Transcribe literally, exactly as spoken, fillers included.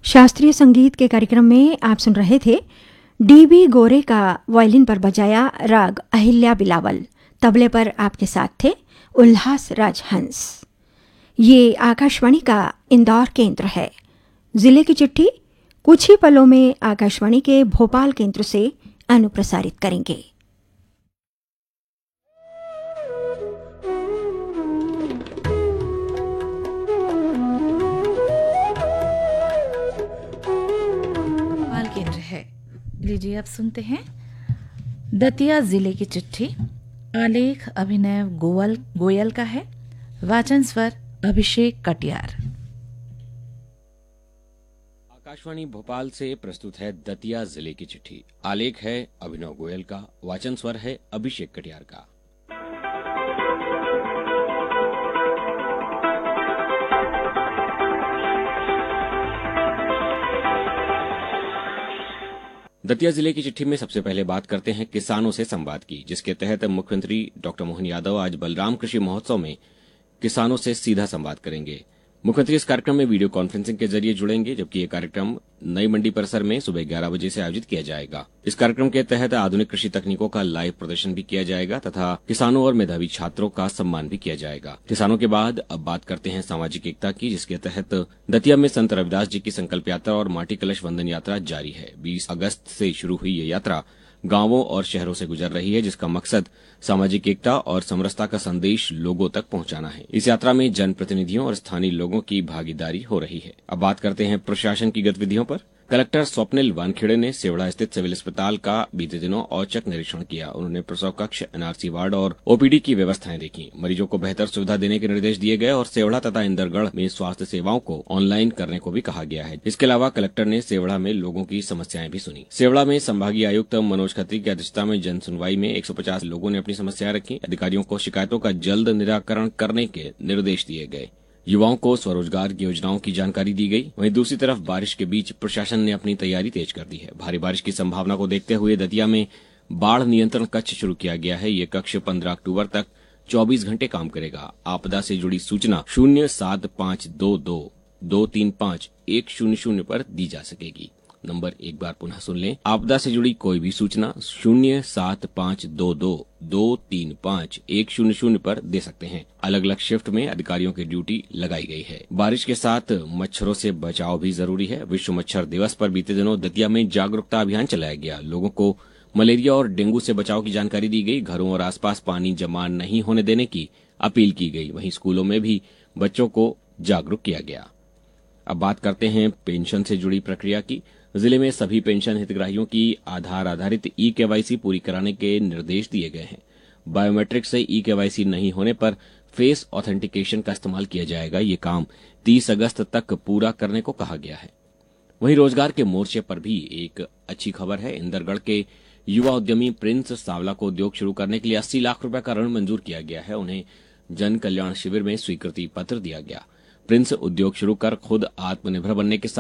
शास्त्रीय संगीत के कार्यक्रम में आप सुन रहे थे डी बी गोरे का वायलिन पर बजाया राग अहिल्या बिलावल। तबले पर आपके साथ थे उल्लास राजहंस। ये आकाशवाणी का इंदौर केंद्र है। जिले की चिट्ठी कुछ ही पलों में आकाशवाणी के भोपाल केंद्र से अनुप्रसारित करेंगे। केंद्र है। लीजिए अब सुनते हैं दतिया जिले की चिट्ठी। आलेख अभिनय गोयल गोयल का है। वाचन स्वर अभिषेक कटियार। आकाशवाणी भोपाल से प्रस्तुत है दतिया जिले की चिट्ठी। आलेख है अभिनव गोयल का, वाचन स्वर है अभिषेक कटियार का। दतिया जिले की चिट्ठी में सबसे पहले बात करते हैं किसानों से संवाद की, जिसके तहत मुख्यमंत्री डॉक्टर मोहन यादव आज बलराम कृषि महोत्सव में किसानों से सीधा संवाद करेंगे। मुख्यमंत्री इस कार्यक्रम में वीडियो कॉन्फ्रेंसिंग के जरिए जुड़ेंगे, जबकि ये कार्यक्रम नई मंडी परिसर में सुबह ग्यारह बजे से आयोजित किया जाएगा। इस कार्यक्रम के तहत आधुनिक कृषि तकनीकों का लाइव प्रदर्शन भी किया जाएगा तथा किसानों और मेधावी छात्रों का सम्मान भी किया जाएगा। किसानों के बाद अब बात करते हैं सामाजिक एकता की, जिसके तहत दतिया में संत रविदास जी की संकल्प यात्रा और माटी कलश वंदन यात्रा जारी है। बीस अगस्त से शुरू हुई ये यात्रा गांवों और शहरों से गुजर रही है, जिसका मकसद सामाजिक एकता और समरसता का संदेश लोगों तक पहुंचाना है। इस यात्रा में जनप्रतिनिधियों और स्थानीय लोगों की भागीदारी हो रही है। अब बात करते हैं प्रशासन की गतिविधियों पर। कलेक्टर स्वप्निल वानखेड़े ने सेवड़ा स्थित सिविल अस्पताल का बीते दिनों औचक निरीक्षण किया। उन्होंने प्रसव कक्ष, एनआरसी वार्ड और ओपीडी की व्यवस्थाएं देखी। मरीजों को बेहतर सुविधा देने के निर्देश दिए गए और सेवड़ा तथा इंदरगढ़ में स्वास्थ्य सेवाओं को ऑनलाइन करने को भी कहा गया है। इसके अलावा कलेक्टर ने सेवड़ा में लोगों की समस्याएं भी सुनी। सेवड़ा में संभागीय आयुक्त मनोज खत्री की अध्यक्षता में जन सुनवाई में एक सौ पचास लोगों ने अपनी समस्याएं रखी। अधिकारियों को शिकायतों का जल्द निराकरण करने के निर्देश दिए गए। युवाओं को स्वरोजगार की योजनाओं की जानकारी दी गई। वहीं दूसरी तरफ बारिश के बीच प्रशासन ने अपनी तैयारी तेज कर दी है। भारी बारिश की संभावना को देखते हुए दतिया में बाढ़ नियंत्रण कक्ष शुरू किया गया है। ये कक्ष पंद्रह अक्टूबर तक चौबीस घंटे काम करेगा। आपदा से जुड़ी सूचना शून्य सात पाँच दो दो दो तीन पाँच एक शून्य शून्य पर दी जा सकेगी। नंबर एक बार पुनः सुन लें। आपदा से जुड़ी कोई भी सूचना शून्य सात पाँच दो दो दो तीन पाँच एक शून्य शून्य पर दे सकते हैं। अलग अलग शिफ्ट में अधिकारियों की ड्यूटी लगाई गई है। बारिश के साथ मच्छरों से बचाव भी जरूरी है। विश्व मच्छर दिवस पर बीते दिनों दतिया में जागरूकता अभियान चलाया गया। लोगों को मलेरिया और डेंगू से बचाव की जानकारी दी गई। घरों और आसपास पानी जमा नहीं होने देने की अपील की गई। वहीं स्कूलों में भी बच्चों को जागरूक किया गया। अब बात करते हैं पेंशन से जुड़ी प्रक्रिया की। जिले में सभी पेंशन हितग्राहियों की आधार आधारित ई केवाईसी पूरी कराने के निर्देश दिए गए हैं। बायोमेट्रिक से ई केवाईसी नहीं होने पर फेस ऑथेंटिकेशन का इस्तेमाल किया जाएगा। ये काम तीस अगस्त तक पूरा करने को कहा गया है। वहीं रोजगार के मोर्चे पर भी एक अच्छी खबर है। इंदरगढ़ के युवा उद्यमी प्रिंस सावला को उद्योग शुरू करने के लिए अस्सी लाख रुपए का ऋण मंजूर किया गया है। उन्हें जन कल्याण शिविर में स्वीकृति पत्र दिया गया। प्रिंस उद्योग शुरू कर खुद आत्मनिर्भर बनने के साथ